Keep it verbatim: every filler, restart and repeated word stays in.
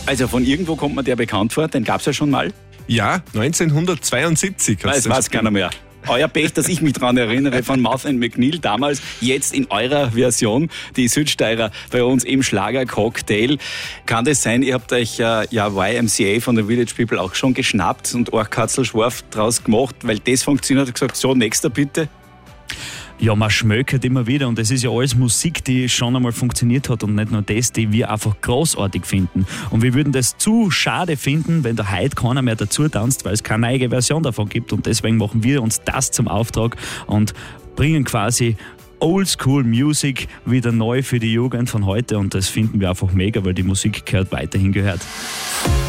Also von irgendwo kommt mir der bekannt vor, den gab es ja schon mal. Ja, neunzehnhundertzweiundsiebzig. Das weiß keiner mehr. Euer Pech, dass ich mich daran erinnere, von Mouth and McNeil damals, jetzt in eurer Version, die Südsteirer bei uns im Schlager-Cocktail. Kann das sein, ihr habt euch äh, ja Y M C A von den Village People auch schon geschnappt und Orchkatzelschwarf draus gemacht, weil das funktioniert, hat gesagt, so, nächster bitte? Ja, man schmökert immer wieder und es ist ja alles Musik, die schon einmal funktioniert hat und nicht nur das, die wir einfach großartig finden. Und wir würden das zu schade finden, wenn da heute keiner mehr dazu tanzt, weil es keine neue Version davon gibt und deswegen machen wir uns das zum Auftrag und bringen quasi Oldschool Music wieder neu für die Jugend von heute und das finden wir einfach mega, weil die Musik gehört weiterhin gehört.